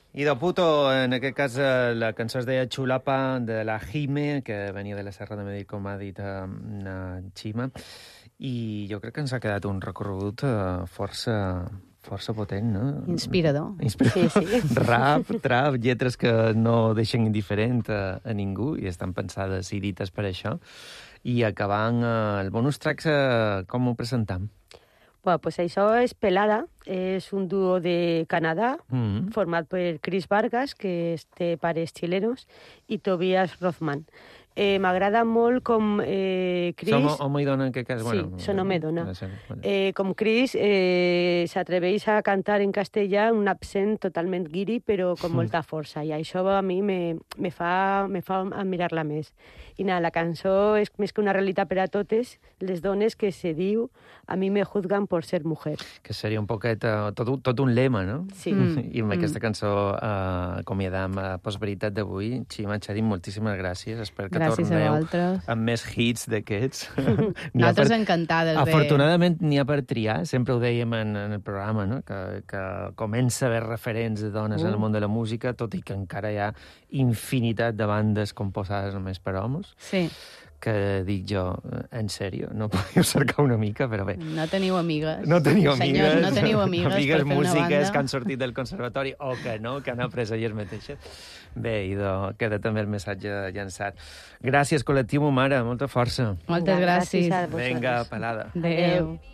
I de Puto, en aquest cas, la cançó es deia Chulapa, de la Jime, que venia de la Serra de Medir, com ha dit Xima, i jo crec que ens ha quedat un recorregut força potent, no? Inspirador. Inspirador. Sí. Rap, trap, lletres que no deixen indiferent a ningú i estan pensades i dites per això. I acabant el bonus tracks, com ho presentam? Bueno, pues això és Pelada, és un duo de Canadà, format per Chris Vargas, que té pares chilenos, i Tobias Rothman. M'agrada molt com Chris... Som home i dona, en què cas? Sí, són home i dona. Com Chris s'atreveix a cantar en castellà un accent totalment guiri, però con molta força, i això a mi me fa admirar-la més. I nada, la cançó és més que una realitat per a totes les dones que se diu a mi me juzgan por ser mujer. Que seria un poquet tot un lema, no? Sí. I amb aquesta cançó acomiadam a Postveritat d'avui. Xima, Xarim, moltíssimes gràcies. Espero que torneu amb més hits d'aquests. Nosaltres encantades. Afortunadament n'hi ha per triar, sempre ho dèiem en el programa, no? Que comença a haver referents de dones en el món de la música, tot i que encara hi ha infinitat de bandes composades només per homes. Sí. Que dic jo, en sèrio, no podíeu cercar una mica, però bé. No teniu amigues. No teniu amigues. Senyors, no teniu amigues per fer una banda. Músiques que han sortit del conservatori o que no, que han après elles mateixes. Bé, idò, queda també el missatge llançat. Gràcies, col·lectiu Mumara, molta força. Moltes gràcies. Vinga, pelada. Adéu.